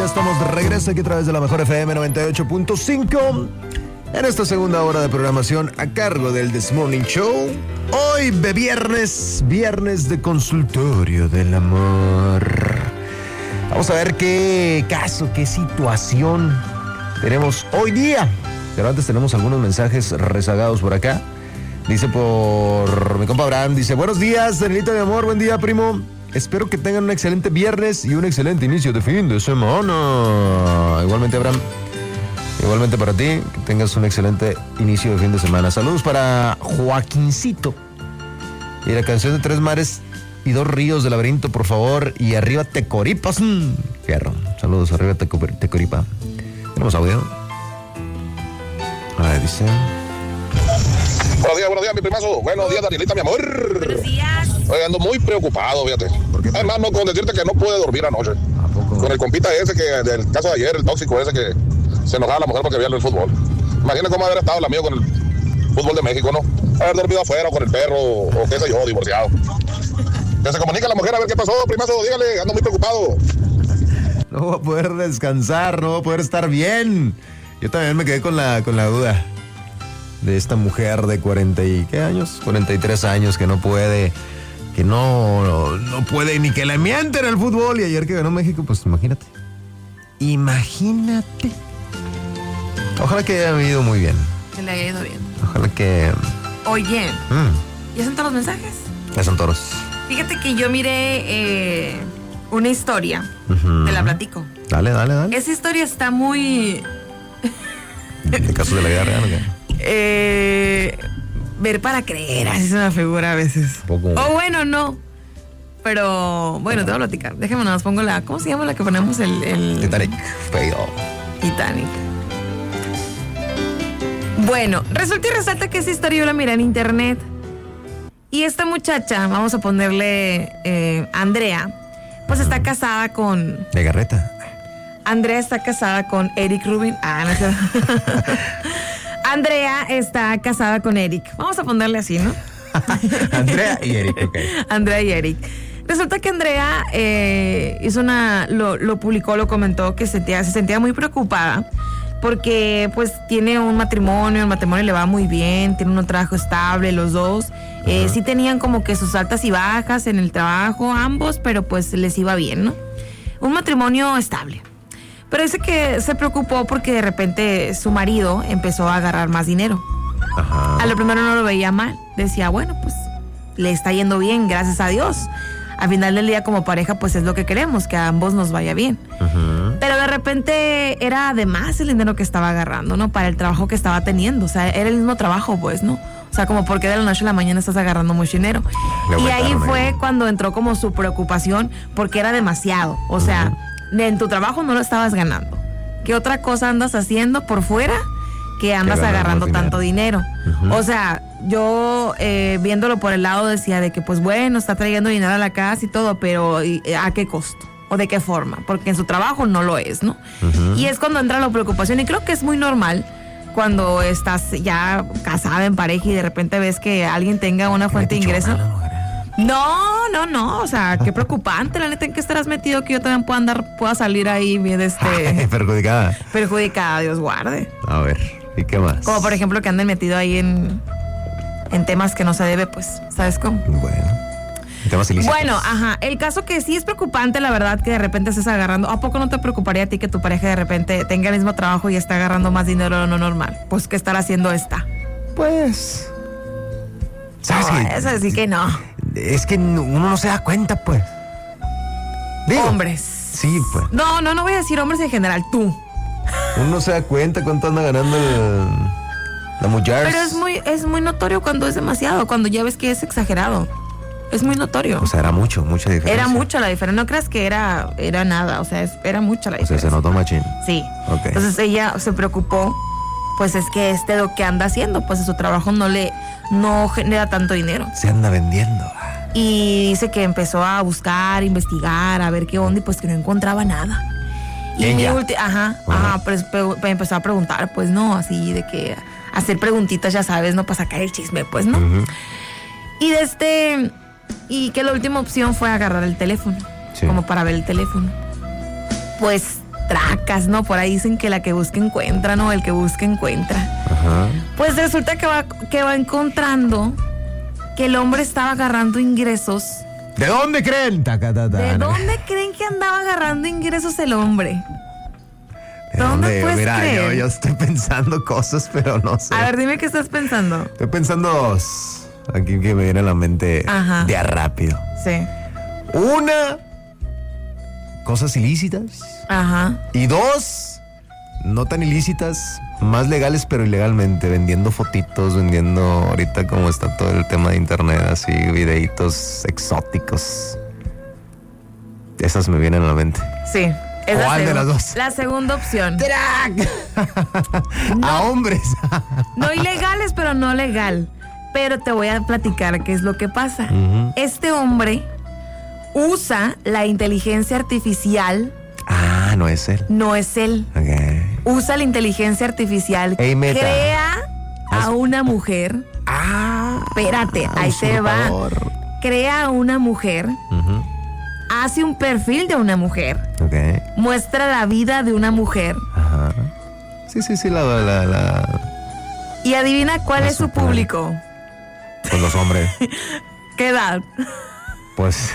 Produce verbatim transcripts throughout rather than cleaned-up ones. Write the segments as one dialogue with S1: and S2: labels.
S1: estamos de regreso aquí a través de la mejor F M noventa y ocho punto cinco en esta segunda hora de programación a cargo del This Morning Show. Hoy de viernes, viernes de consultorio del amor. Vamos a ver qué caso, qué situación tenemos hoy día. Pero antes tenemos algunos mensajes rezagados por acá. Dice por mi compa Abraham, dice, buenos días, Danielita de amor, buen día, primo. Espero que tengan un excelente viernes y un excelente inicio de fin de semana. Igualmente, Abraham, igualmente para ti, que tengas un excelente inicio de fin de semana. Saludos para Joaquincito. Y la canción de Tres Mares y Dos Ríos del Laberinto, por favor. Y arriba Tecoripas. Mm, fierro. Saludos, arriba Tecoripa. Tenemos audio. A ver, dice...
S2: Buenos días, buenos días, mi primazo. Buenos días, Danielita, mi amor.
S3: Buenos días.
S2: Oye, ando muy preocupado, fíjate.
S1: ¿Por qué?
S2: Además, no, con decirte que no pude dormir anoche.
S1: ¿A poco?
S2: Con el compita ese que, del caso de ayer, el tóxico ese que se enojaba a la mujer porque veía el fútbol. Imagina cómo haber estado el amigo con el fútbol de México, ¿no? Haber dormido afuera con el perro, o qué sé yo, divorciado. Que se comunica a la mujer a ver qué pasó, primazo, dígale, ando muy preocupado.
S1: No voy a poder descansar, no voy a poder estar bien. Yo también me quedé con la, con la duda de esta mujer de cuarenta y ¿qué años? cuarenta y tres años que no puede, que no, no, no puede ni que le mienten el fútbol. Y ayer que ganó México, pues imagínate. Imagínate. Ojalá que haya ido muy bien.
S3: Que le haya ido bien.
S1: Ojalá que...
S3: Oye,
S1: Mm,
S3: ¿ya son todos los mensajes?
S1: ya son toros.
S3: Fíjate que yo miré eh, una historia.
S1: Uh-huh.
S3: Te la platico.
S1: Dale, dale, dale.
S3: Esa historia está muy...
S1: ¿De casos de la vida real o qué?
S3: Eh, ver para creer, así se me figura a veces.
S1: Poco.
S3: O bueno, no. Pero, bueno, te voy a platicar. Déjame nada más pongo la... ¿Cómo se llama la que ponemos el... el...
S1: Titanic. Feo.
S3: Titanic. Bueno, resulta y resalta que esa historia yo la miré en internet. Y esta muchacha, vamos a ponerle eh, Andrea, pues está casada con...
S1: De Garreta.
S3: Andrea está casada con Eric Rubin. Ah, no sé. Andrea está casada con Eric. Vamos a ponerle así, ¿no?
S1: Andrea y Eric, ok.
S3: Andrea y Eric. Resulta que Andrea eh, hizo una, lo, lo publicó, lo comentó, que sentía, se sentía muy preocupada porque pues tiene un matrimonio, el matrimonio le va muy bien, tiene un trabajo estable, los dos. Eh, uh-huh. Sí tenían como que sus altas y bajas en el trabajo, ambos, pero pues les iba bien, ¿no? Un matrimonio estable. Pero dice que se preocupó porque de repente su marido empezó a agarrar más dinero.
S1: Ajá.
S3: A lo primero no lo veía mal. Decía, bueno, pues le está yendo bien, gracias a Dios. Al final del día como pareja, pues es lo que queremos, que a ambos nos vaya bien.
S1: Ajá.
S3: Pero de repente era de más el dinero que estaba agarrando, ¿no? Para el trabajo que estaba teniendo. O sea, era el mismo trabajo, pues, ¿no? O sea, como porque de la noche a la mañana estás agarrando mucho dinero. Le y ahí fue cuando entró como su preocupación porque era demasiado. O sea... Uh-huh. En tu trabajo no lo estabas ganando. ¿Qué otra cosa andas haciendo por fuera que andas agarrando tanto dinero? Uh-huh. O sea, yo eh, viéndolo por el lado decía de que pues bueno, está trayendo dinero a la casa y todo, pero ¿a qué costo? ¿O de qué forma? Porque en su trabajo no lo es, ¿no? Uh-huh. Y es cuando entra la preocupación y creo que es muy normal cuando estás ya casada en pareja y de repente ves que alguien tenga una fuente de ingreso. No, no, no, o sea, qué preocupante, la neta, ¿en qué estarás metido que yo también pueda andar, pueda salir ahí bien este...
S1: perjudicada.
S3: Perjudicada, Dios guarde.
S1: A ver, ¿y qué más?
S3: Como por ejemplo que anden metido ahí en, en temas que no se debe, pues, ¿sabes cómo?
S1: Bueno, temas ilícitos.
S3: Bueno, ajá, el caso que sí es preocupante, la verdad, que de repente estés agarrando, ¿a poco no te preocuparía a ti que tu pareja de repente tenga el mismo trabajo y esté agarrando más dinero de lo no normal? Pues, ¿qué estar haciendo esta?
S1: Pues... ¿sabes
S3: no,
S1: qué?
S3: Eso sí que no.
S1: Es que uno no se da cuenta, pues.
S3: Digo, hombres.
S1: Sí, pues.
S3: No, no, no voy a decir hombres en general, tú.
S1: Uno no se da cuenta cuánto anda ganando el, la mujer.
S3: Pero es muy, es muy notorio cuando es demasiado, cuando ya ves que es exagerado. Es muy notorio.
S1: O sea, era mucho, mucha diferencia.
S3: Era mucha la diferencia. No creas que era, era nada, o sea, es, era mucha la diferencia.
S1: O sea, se notó machín.
S3: Sí.
S1: Okay.
S3: Entonces ella se preocupó, pues es que este lo que anda haciendo, pues su trabajo no le, no genera tanto dinero.
S1: Se anda vendiendo.
S3: Y dice que empezó a buscar, investigar, a ver qué onda y pues que no encontraba nada. Y
S1: ella.
S3: Ulti- ajá, uh-huh. ajá, pues pe- empezó a preguntar, pues no, así de que hacer preguntitas, ya sabes, no para sacar el chisme, pues no. Uh-huh. Y de este, y que la última opción fue agarrar el teléfono, sí. como para ver el teléfono. Pues tracas, ¿no? Por ahí dicen que la que busca encuentra, ¿no? El que busca encuentra.
S1: Ajá.
S3: Pues resulta que va, que va encontrando que el hombre estaba agarrando ingresos.
S1: ¿De dónde creen? Taca, ta, ta,
S3: ¿De
S1: na.
S3: dónde creen que andaba agarrando ingresos el hombre?
S1: ¿De
S3: ¿Dónde
S1: dónde?
S3: puedes
S1: Mira,
S3: creer?
S1: yo, yo estoy pensando cosas, pero no sé.
S3: A ver, dime qué estás pensando.
S1: Estoy pensando dos. Aquí que me viene a la mente
S3: Ajá.
S1: de a rápido.
S3: Sí.
S1: Una, cosas ilícitas.
S3: Ajá.
S1: Y dos, no tan ilícitas, más legales pero ilegalmente, vendiendo fotitos, vendiendo ahorita como está todo el tema de internet, así videitos exóticos. Esas me vienen a la mente.
S3: Sí. Es la
S1: ¿Cuál de
S3: segu-
S1: las dos?
S3: La segunda opción.
S1: No. A hombres.
S3: No ilegales, pero no legal. Pero te voy a platicar qué es lo que pasa.
S1: Uh-huh.
S3: Este hombre usa la inteligencia artificial.
S1: Ah, no es él.
S3: No es él.
S1: Ok.
S3: Usa la inteligencia artificial.
S1: Ey, Meta.
S3: Crea a una mujer.
S1: Ah.
S3: Espérate, ahí te va.
S1: usurpador.
S3: Crea a una mujer.
S1: Ujú.
S3: Hace un perfil de una mujer.
S1: Ok.
S3: Muestra la vida de una mujer.
S1: Ajá. Sí, sí, sí, la, la, la,
S3: Y adivina cuál
S1: La
S3: es su
S1: super-
S3: público.
S1: pues los hombres.
S3: ¿Qué edad?
S1: Pues.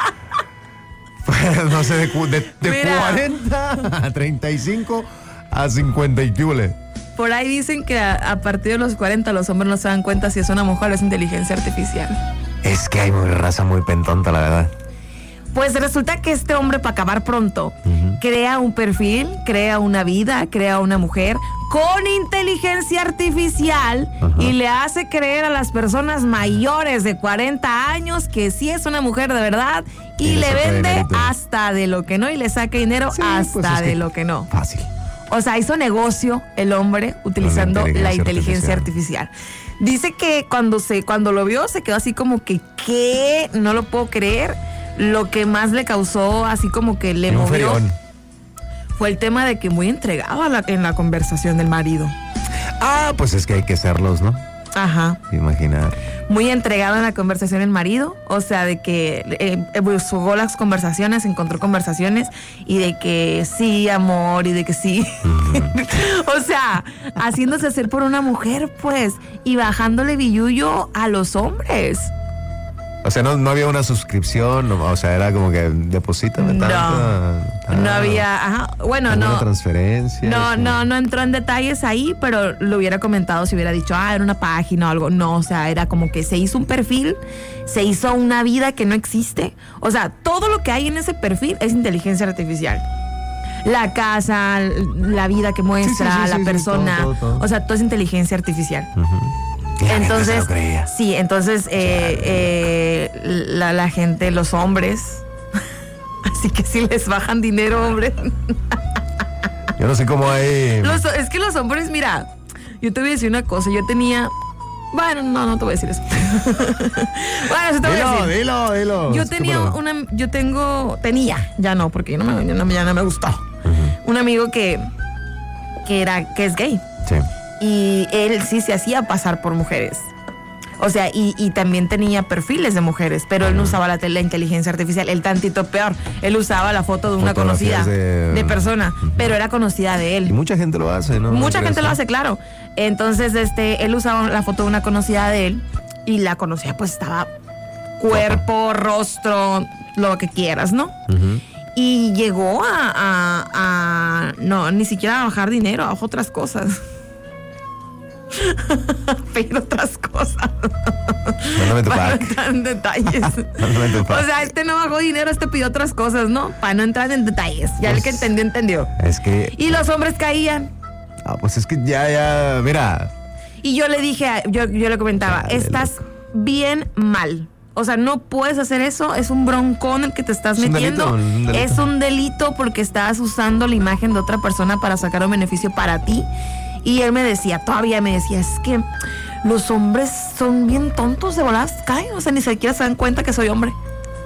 S1: Pues no sé, de, cu- de, de
S3: Mira.
S1: cuarenta a treinta y cinco a cincuenta y qué.
S3: Por ahí dicen que a, a partir de los cuarenta los hombres no se dan cuenta si es una mujer o es inteligencia artificial.
S1: Es que hay muy raza muy pentonta, la verdad.
S3: Pues resulta que este hombre, para acabar pronto,
S1: Ujú.
S3: crea un perfil, crea una vida, crea una mujer con inteligencia artificial.
S1: Ajá.
S3: Y le hace creer a las personas mayores de cuarenta años que sí es una mujer de verdad y,
S1: Y le
S3: le
S1: saca
S3: vende
S1: dinerito.
S3: hasta de lo que no y le saca dinero
S1: Sí,
S3: hasta
S1: pues es
S3: de
S1: que-
S3: lo que no.
S1: Fácil.
S3: O sea, hizo negocio el hombre utilizando
S1: inteligencia
S3: la inteligencia artificial. Dice que cuando se cuando lo vio se quedó así como que ¿qué? No lo puedo creer. Lo que más le causó así como que le
S1: Y un
S3: movió
S1: ferión.
S3: fue el tema de que muy entregado a la- en la conversación del marido.
S1: Ah, pues es que hay que serlos, ¿no?
S3: Ajá.
S1: Imaginar.
S3: Muy entregado en la conversación el marido, o sea, de que eh, buscó las conversaciones, encontró conversaciones y de que sí, amor, y de que sí. O sea, haciéndose hacer por una mujer, pues, y bajándole billuyo a los hombres.
S1: O sea, no, no había una suscripción, no, o sea, era como que deposítame
S3: No.
S1: tanto.
S3: No había, ajá, bueno,
S1: Una
S3: no.
S1: transferencia.
S3: No,
S1: sí.
S3: no, no entró en detalles ahí, pero lo hubiera comentado si hubiera dicho, ah, era una página o algo. No, o sea, era como que se hizo un perfil, se hizo una vida que no existe. O sea, todo lo que hay en ese perfil es inteligencia artificial. La casa, la vida que muestra,
S1: Sí, sí, sí,
S3: la
S1: sí, sí,
S3: persona.
S1: todo, todo, todo.
S3: O sea, todo es inteligencia artificial.
S1: Ujú. Y la gente se
S3: Entonces,
S1: lo creía.
S3: sí, entonces eh, eh, la, la gente, los hombres, así que si les bajan dinero, hombres.
S1: Yo no sé cómo hay.
S3: Los- es que los hombres, mira, yo te voy a decir una cosa, yo tenía... Bueno, no, no te voy a decir eso. Bueno, sí te voy a
S1: Dilo,
S3: decir.
S1: dilo, dilo.
S3: Yo tenía
S1: Escúpelo.
S3: una... Yo tengo... Tenía, ya no, porque ya no me, ya no, ya no me gustó. Un amigo que... Que era... Que es gay.
S1: Sí.
S3: Y él sí se hacía pasar por mujeres. O sea, y, y también tenía perfiles de mujeres, pero él no usaba la, la inteligencia artificial, él tantito peor. Él usaba la foto de una
S1: Fotografías
S3: conocida
S1: de-
S3: de, persona, pero era conocida de
S1: Y
S3: él.
S1: mucha gente lo hace, ¿no?
S3: Mucha
S1: ¿No
S3: gente
S1: crees?
S3: lo hace, claro. Entonces, este, él usaba la foto de una conocida de él y la conocida pues estaba cuerpo, rostro, lo que quieras, ¿no?
S1: Ujú.
S3: Y llegó a, a, a- no, ni siquiera a bajar dinero, a otras cosas. Pedir otras cosas.
S1: Mándame tu
S3: Para no
S1: pack.
S3: entrar en detalles.
S1: Mándame tu pack.
S3: O sea, este no bajó dinero, este pidió otras cosas, ¿no? Para no entrar en detalles. Ya el
S1: Pues-
S3: que entendió, entendió.
S1: Es que.
S3: Y los hombres caían.
S1: Ah, pues es que ya, ya. Mira.
S3: Y yo le dije, a- yo, yo le comentaba,
S1: Chale,
S3: estás bien mal. O sea, no puedes hacer eso, es un broncón el que te estás
S1: Es un
S3: metiendo.
S1: delito, un delito.
S3: Es un delito porque estás usando la imagen de otra persona para sacar un beneficio para ti. Y él me decía, todavía me decía, es que los hombres son bien tontos, de voladas caen, o sea, ni siquiera se dan cuenta que soy hombre.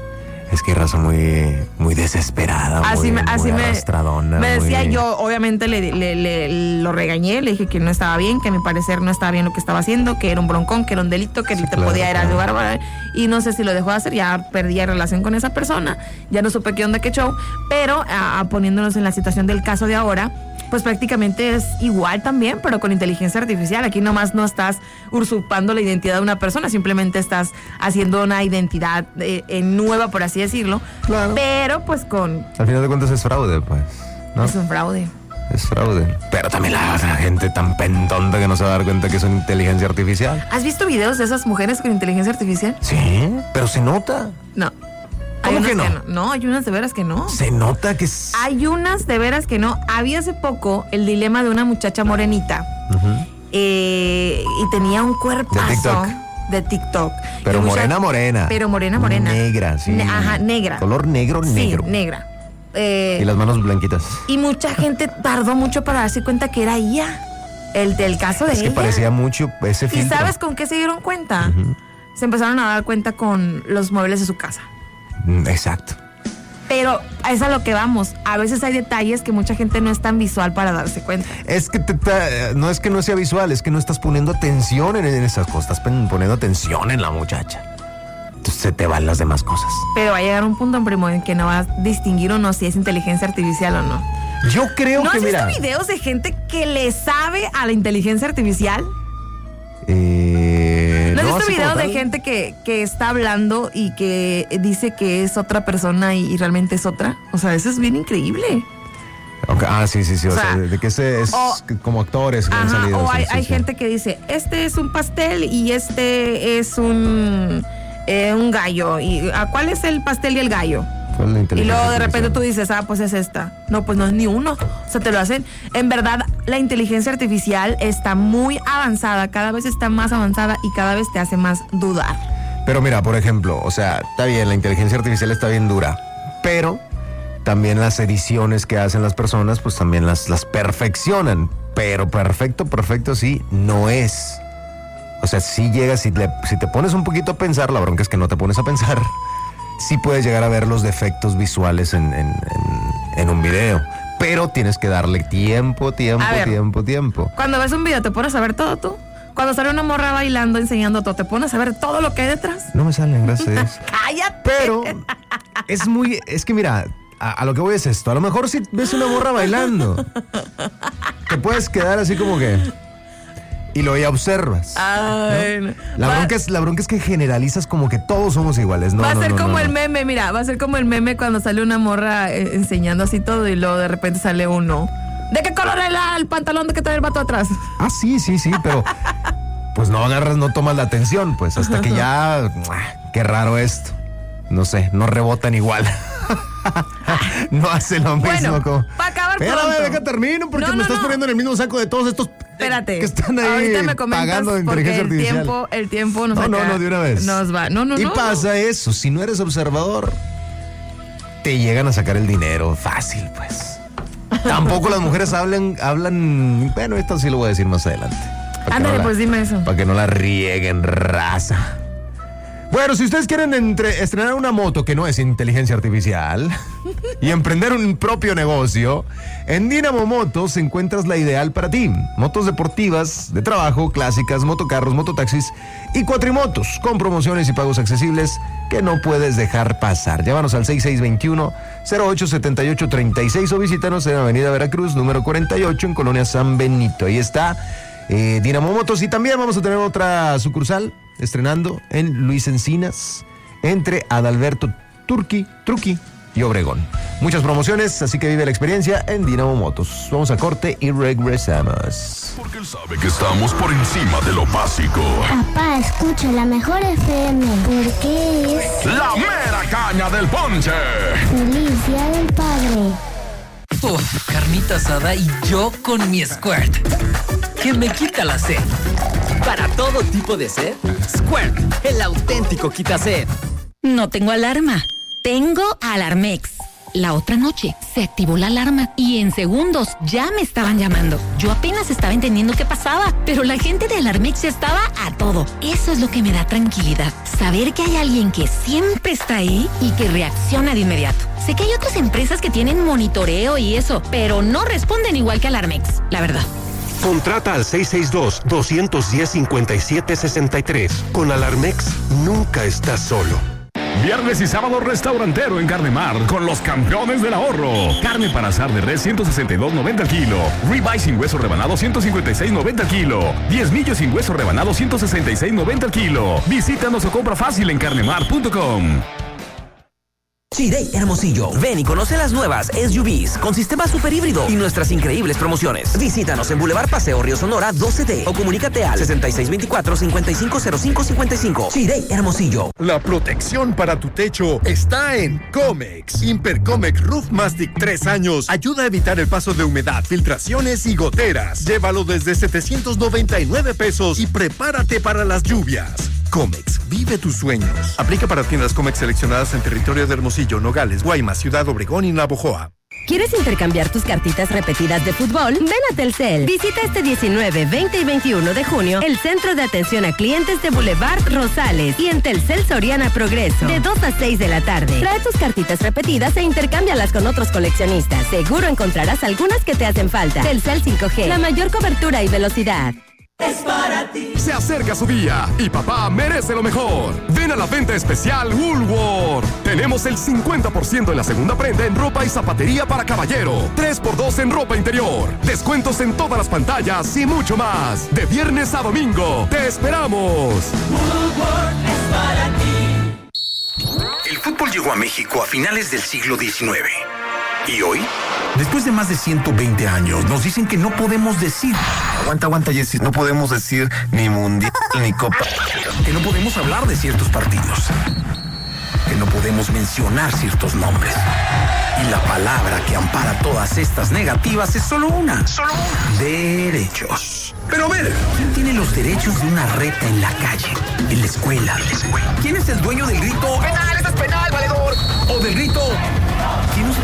S1: Es que raza muy, muy desesperada,
S3: así
S1: muy,
S3: me, así
S1: muy
S3: me,
S1: arrastradona.
S3: Me decía
S1: muy...
S3: yo, obviamente le, le, le lo regañé, le dije que no estaba bien, que a mi parecer no estaba bien lo que estaba haciendo, que era un broncón, que era un delito, que sí, te claro, podía ir claro. a lugar, y no sé si lo dejó de hacer, ya perdí relación con esa persona, ya no supe qué onda, qué show, pero a, a poniéndonos en la situación del caso de ahora, pues prácticamente es igual también, pero con inteligencia artificial. Aquí nomás no estás usurpando la identidad de una persona, simplemente estás haciendo una identidad eh, eh, nueva, por así decirlo, claro. pero pues con...
S1: Al final de cuentas es fraude, pues, ¿no?
S3: Es un fraude.
S1: Es fraude. Pero también la, la gente tan pentonta que no se va a dar cuenta que es una inteligencia artificial.
S3: ¿Has visto videos de esas mujeres con inteligencia artificial?
S1: Sí, pero se nota.
S3: No.
S1: ¿Cómo que no?
S3: que no? No, hay unas de veras que no.
S1: Se nota que... Es...
S3: Hay unas de veras que no. Había hace poco el dilema de una muchacha morenita uh-huh. eh, y tenía un cuerpazo
S1: de TikTok.
S3: De TikTok.
S1: Pero morena, morena.
S3: Pero morena, morena.
S1: Negra, sí.
S3: Ne- ajá, negra.
S1: Color negro, negro.
S3: Sí, negra. Eh,
S1: y las manos blanquitas.
S3: Y mucha gente tardó mucho para darse cuenta que era ella. El del caso de
S1: es
S3: ella.
S1: Es que parecía mucho ese filtro.
S3: ¿Y sabes con qué se dieron cuenta? Uh-huh. Se empezaron a dar cuenta con los muebles de su casa.
S1: Exacto.
S3: Pero es a lo que vamos. A veces hay detalles que mucha gente no es tan visual para darse cuenta.
S1: Es que te, te, no es que no sea visual, es que no estás poniendo atención en, en esas cosas. Estás poniendo atención en la muchacha. Entonces se te van las demás cosas.
S3: Pero va a llegar un punto, primo, en que no vas a distinguir o no si es inteligencia artificial o no.
S1: Yo creo
S3: ¿No
S1: que, mira...
S3: ¿No has visto videos de gente que le sabe a la inteligencia artificial?
S1: Eh,
S3: ¿No has
S1: no,
S3: visto videos
S1: de
S3: gente que, que está hablando y que dice que es otra persona y, y realmente es otra? O sea, eso es bien increíble.
S1: Okay. Ah, sí, sí, sí. O, o sea, sea, de que ese es o, como actores que
S3: ajá,
S1: han salido.
S3: O hay,
S1: sí,
S3: hay
S1: sí,
S3: gente
S1: sí.
S3: que dice, este es un pastel y este es un, eh, un gallo. ¿Y a cuál es el pastel y el gallo? Y luego de repente tú dices, ah, pues es esta. No, pues no es ni uno. O sea, te lo hacen. En verdad, la inteligencia artificial está muy avanzada. Cada vez está más avanzada y cada vez te hace más dudar.
S1: Pero mira, por ejemplo, o sea, está bien, la inteligencia artificial está bien dura. Pero también las ediciones que hacen las personas, pues también las, las perfeccionan. Pero perfecto, perfecto sí, no es. O sea, si llegas, si, le, si te pones un poquito a pensar, la bronca es que no te pones a pensar. Sí puedes llegar a ver los defectos visuales en, en, en, en un video, pero tienes que darle tiempo, tiempo, ver, tiempo, tiempo.
S3: Cuando ves un video, ¿te pones a ver todo tú? Cuando sale una morra bailando, enseñando todo, ¿te pones a ver todo lo que hay detrás?
S1: No me salen, gracias a Dios.
S3: ¡Cállate!
S1: Pero es muy, es que mira, a, a lo que voy es esto. A lo mejor si ves una morra bailando, te puedes quedar así como que... Y lo ya observas.
S3: Ay,
S1: ¿no? La, va, bronca es, la bronca es que generalizas como que todos somos iguales. No,
S3: va a
S1: no,
S3: ser
S1: no,
S3: como
S1: no,
S3: el
S1: no.
S3: meme, mira, va a ser como el meme cuando sale una morra eh, enseñando así todo y luego de repente sale uno. ¿De qué color es la, el pantalón de que trae el vato atrás?
S1: Ah, sí, sí, sí, pero pues no agarras, no tomas la atención, pues hasta que ya, qué raro esto. No sé, no rebotan igual. No hace lo mismo.
S3: Bueno,
S1: como...
S3: para acabar
S1: Espérame,
S3: pronto.
S1: deja termino porque
S3: no,
S1: me
S3: no,
S1: estás
S3: no.
S1: poniendo en el mismo saco de todos estos
S3: Espérate,
S1: que están ahí
S3: ahorita me comentas
S1: pagando de
S3: porque
S1: inteligencia
S3: el
S1: artificial.
S3: tiempo, el tiempo nos
S1: No,
S3: acá,
S1: no, no, de una vez.
S3: Nos va, no, no,
S1: y
S3: no.
S1: Y pasa
S3: no.
S1: eso, si no eres observador, te llegan a sacar el dinero fácil, pues. Tampoco las mujeres hablan, hablan, bueno, esto sí lo voy a decir más adelante.
S3: Ándale, no pues dime eso.
S1: Para que no la rieguen, raza. Bueno, si ustedes quieren entre, estrenar una moto que no es inteligencia artificial y emprender un propio negocio, en Dynamo Motos encuentras la ideal para ti. Motos deportivas, de trabajo, clásicas, motocarros, mototaxis y cuatrimotos, con promociones y pagos accesibles que no puedes dejar pasar. Llámanos al seis seis dos uno, cero ocho siete ocho tres seis o visítanos en Avenida Veracruz, número cuarenta y ocho, en Colonia San Benito. Ahí está eh, Dynamo Motos, y también vamos a tener otra sucursal estrenando en Luis Encinas, entre Adalberto Turqui, Truqui y Obregón. Muchas promociones, así que vive la experiencia en Dynamo Motos. Vamos a corte y regresamos.
S4: Porque él sabe que estamos por encima de lo básico.
S5: Papá, escucha la mejor F M, porque es...
S4: ¡La mera caña del ponche!
S5: ¡Feliz Día del Padre!
S6: Uf, carnita asada y yo con mi Squirt, que me quita la sed.
S7: Para todo tipo de sed, Squirt, el auténtico quita sed.
S8: No tengo alarma, tengo Alarmex. La otra noche se activó la alarma y en segundos ya me estaban llamando. Yo apenas estaba entendiendo qué pasaba, pero la gente de Alarmex estaba a todo. Eso es lo que me da tranquilidad. Saber que hay alguien que siempre está ahí y que reacciona de inmediato. Sé que hay otras empresas que tienen monitoreo y eso, pero no responden igual que Alarmex, la verdad.
S9: Contrata al seis seis dos, dos uno cero, cinco siete seis tres. Con Alarmex nunca estás solo.
S4: Viernes y sábado restaurantero en Carnemar con los campeones del ahorro. Carne para asar de res ciento sesenta y dos noventa al kilo. Ribeye sin hueso rebanado ciento cincuenta y seis noventa al kilo. Diezmillo sin hueso rebanado ciento sesenta y seis noventa al kilo. Visítanos o compra fácil en carnemar punto com.
S7: Chirey Hermosillo. Ven y conoce las nuevas S U Vs con sistema super híbrido y nuestras increíbles promociones. Visítanos en Boulevard Paseo Río Sonora doce D o comunícate al sesenta y seis veinticuatro, cincuenta y cinco cero cinco cincuenta y cinco. Chirey Hermosillo.
S10: La protección para tu techo está en Comex. Impercomex Roof Mastic tres años ayuda a evitar el paso de humedad, filtraciones y goteras. Llévalo desde setecientos noventa y nueve pesos y prepárate para las lluvias. Comex, vive tus sueños. Aplica para tiendas Comex seleccionadas en territorio de Hermosillo, Nogales, Guaymas, Ciudad Obregón y Navojoa.
S11: ¿Quieres intercambiar tus cartitas repetidas de fútbol? Ven a Telcel. Visita este diecinueve, veinte y veintiuno de junio el Centro de Atención a Clientes de Boulevard Rosales y en Telcel Soriana Progreso, de dos a seis de la tarde. Trae tus cartitas repetidas e intercámbialas con otros coleccionistas. Seguro encontrarás algunas que te hacen falta. Telcel cinco G, la mayor cobertura y velocidad.
S12: Es para ti. Se acerca su día y papá merece lo mejor. Ven a la venta especial Woolworth. Tenemos el cincuenta por ciento en la segunda prenda en ropa y zapatería para caballero. tres por dos en ropa interior. Descuentos en todas las pantallas y mucho más. De viernes a domingo. ¡Te esperamos!
S13: Woolworth es para ti. El fútbol llegó a México a finales del siglo diecinueve. ¿Y hoy? Después de más de ciento veinte años, nos dicen que no podemos decir...
S14: Aguanta, aguanta, Jessy. No podemos decir ni mundial ni copa.
S13: Que no podemos hablar de ciertos partidos. Que no podemos mencionar ciertos nombres. Y la palabra que ampara todas estas negativas es solo una. Solo una. Derechos. Pero a ver, ¿quién tiene los derechos de una reta en la calle? En la escuela. En la escuela. ¿Quién es el dueño del grito? ¡Penal! ¡Eso es penal, valedor! O del grito... ¿Quién